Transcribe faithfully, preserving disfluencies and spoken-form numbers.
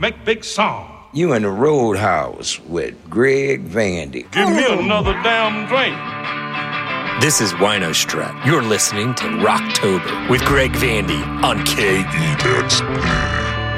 make big song. You in the Roadhouse with Greg Vandy. Give me another damn drink. This is Wino Strut. You're listening to Rocktober with Greg Vandy on K E X P.